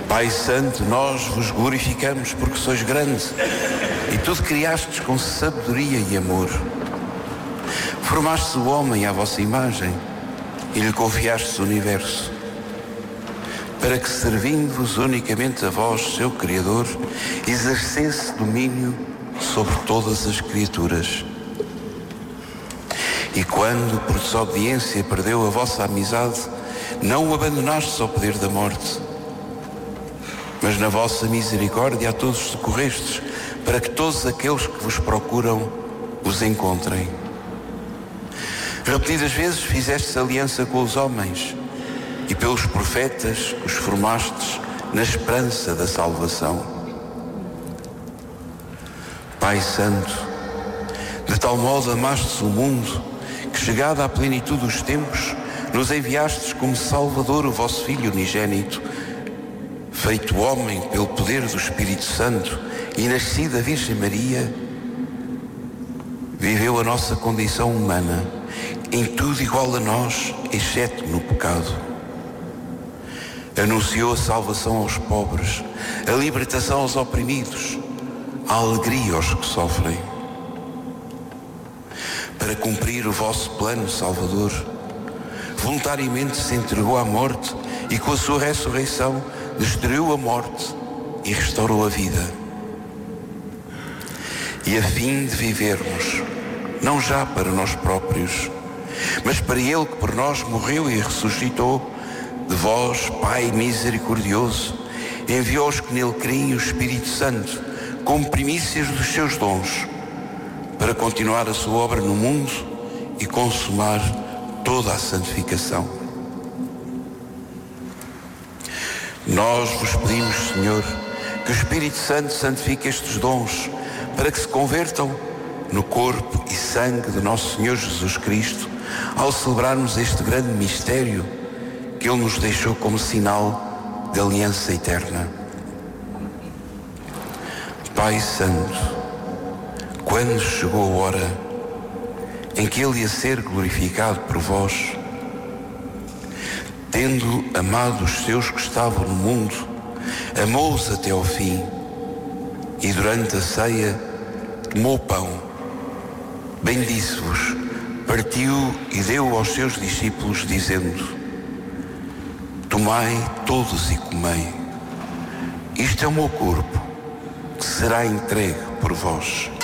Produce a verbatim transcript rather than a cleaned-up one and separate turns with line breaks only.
Pai Santo, nós vos glorificamos porque sois grande e tudo criastes com sabedoria e amor. Formastes o homem à vossa imagem e lhe confiastes o universo, para que, servindo-vos unicamente a vós, seu Criador, exercesse domínio sobre todas as criaturas. E quando, por desobediência, perdeu a vossa amizade, não o abandonastes ao poder da morte, mas na vossa misericórdia a todos socorrestes, para que todos aqueles que vos procuram os encontrem. Repetidas vezes fizestes aliança com os homens e pelos profetas os formastes na esperança da salvação. Pai Santo, de tal modo amastes o mundo que, chegada à plenitude dos tempos, nos enviastes como Salvador o vosso Filho unigênito, feito homem pelo poder do Espírito Santo e nascido da Virgem Maria, viveu a nossa condição humana, em tudo igual a nós, exceto no pecado. Anunciou a salvação aos pobres, a libertação aos oprimidos, a alegria aos que sofrem. Para cumprir o vosso plano salvador, voluntariamente se entregou à morte e com a sua ressurreição destruiu a morte e restaurou a vida. E a fim de vivermos, não já para nós próprios, mas para Ele que por nós morreu e ressuscitou, de vós, Pai misericordioso, enviou aos que nele creem o Espírito Santo, como primícias dos seus dons, para continuar a sua obra no mundo e consumar toda a santificação. Nós vos pedimos, Senhor, que o Espírito Santo santifique estes dons, para que se convertam no corpo e sangue de nosso Senhor Jesus Cristo, ao celebrarmos este grande mistério que Ele nos deixou como sinal de aliança eterna. Pai Santo, quando chegou a hora em que Ele ia ser glorificado por vós, tendo amado os seus que estavam no mundo, amou-os até ao fim, e durante a ceia tomou o pão, bendisse-vos, partiu e deu aos seus discípulos, dizendo: tomai todos e comei, isto é o meu corpo, que será entregue por vós.